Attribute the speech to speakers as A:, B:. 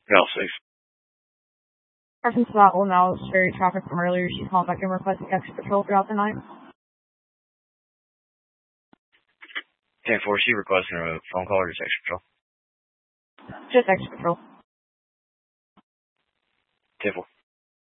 A: No, 6.
B: Reference to that Old Mouse Ferry traffic from earlier, she's calling back and requesting extra patrol throughout the night.
A: 10-4, she requesting a phone call or just extra patrol?
B: Just extra patrol.